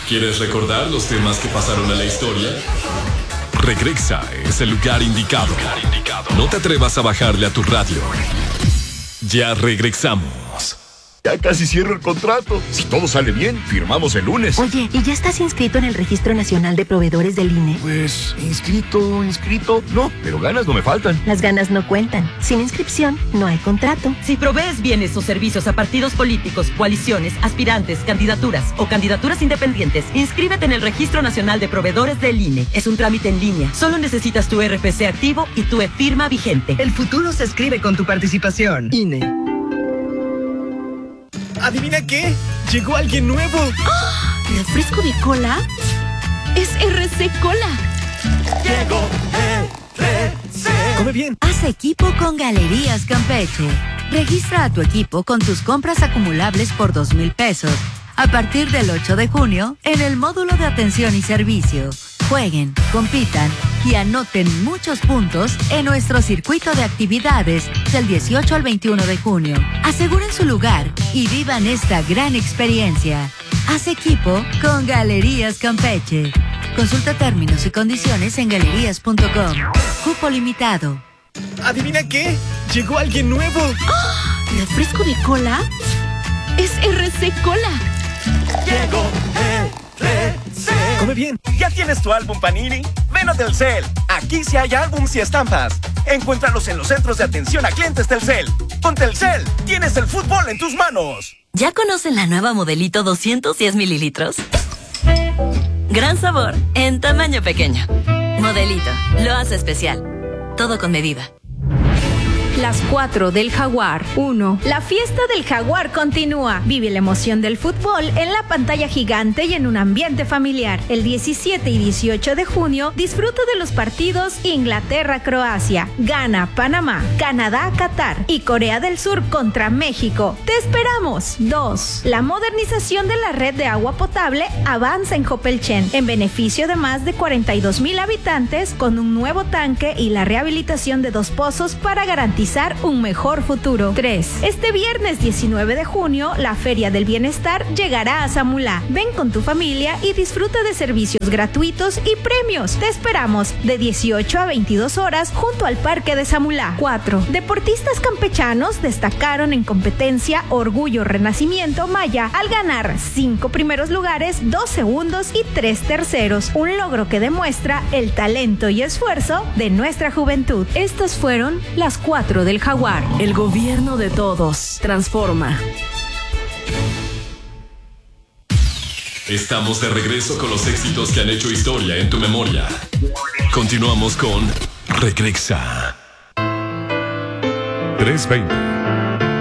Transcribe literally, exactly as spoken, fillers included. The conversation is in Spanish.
¿Quieres recordar los temas que pasaron a la historia? Regrexa es el lugar indicado. No te atrevas a bajarle a tu radio. Ya regresamos. Ya casi cierro el contrato. Si todo sale bien, firmamos el lunes. Oye, ¿y ya estás inscrito en el Registro Nacional de Proveedores del I N E? Pues, inscrito, inscrito. No, pero ganas no me faltan. Las ganas no cuentan. Sin inscripción, no hay contrato. Si provees bienes o servicios a partidos políticos, coaliciones, aspirantes, candidaturas o candidaturas independientes, inscríbete en el Registro Nacional de Proveedores del I N E. Es un trámite en línea. Solo necesitas tu R F C activo y tu e-firma vigente. El futuro se escribe con tu participación. I N E. ¿Adivina qué? Llegó alguien nuevo. ¡Oh! ¿Refresco de cola? Es R C Cola. Llegó R C. Come bien. Haz equipo con Galerías Campeche. Registra a tu equipo con tus compras acumulables por dos mil pesos. A partir del ocho de junio, en el módulo de atención y servicio. Jueguen, compitan y anoten muchos puntos en nuestro circuito de actividades del dieciocho al veintiuno de junio. Aseguren su lugar y vivan esta gran experiencia. Haz equipo con Galerías Campeche. Consulta términos y condiciones en galerías punto com. Cupo limitado. ¿Adivina qué? Llegó alguien nuevo. ¡Oh! ¿Refresco de cola? Es R C Cola. Llegó R C. Come bien. ¿Ya tienes tu álbum Panini? Ven a Telcel. Aquí sí hay álbums y estampas. Encuéntralos en los centros de atención a clientes Telcel. Con Telcel, tienes el fútbol en tus manos. ¿Ya conocen la nueva Modelito doscientos diez mililitros? Gran sabor, en tamaño pequeño. Modelito, lo hace especial. Todo con medida. Las cuatro del Jaguar. uno. La fiesta del Jaguar continúa. Vive la emoción del fútbol en la pantalla gigante y en un ambiente familiar. El diecisiete y dieciocho de junio disfruta de los partidos Inglaterra-Croacia, Ghana-Panamá, Canadá-Qatar y Corea del Sur contra México. ¡Te esperamos! dos. La modernización de la red de agua potable avanza en Jopelchen en beneficio de más de cuarenta y dos mil habitantes con un nuevo tanque y la rehabilitación de dos pozos para garantizar un mejor futuro. tres. Este viernes diecinueve de junio, la Feria del Bienestar llegará a Samulá. Ven con tu familia y disfruta de servicios gratuitos y premios. Te esperamos de dieciocho a veintidós horas junto al Parque de Samulá. cuatro. Deportistas campechanos destacaron en competencia Orgullo Renacimiento Maya al ganar cinco primeros lugares, dos segundos y tres terceros. Un logro que demuestra el talento y esfuerzo de nuestra juventud. Estas fueron las cuatro del Jaguar. El gobierno de todos. Transforma. Estamos de regreso con los éxitos que han hecho historia en tu memoria. Continuamos con Regrexa. trescientos veinte.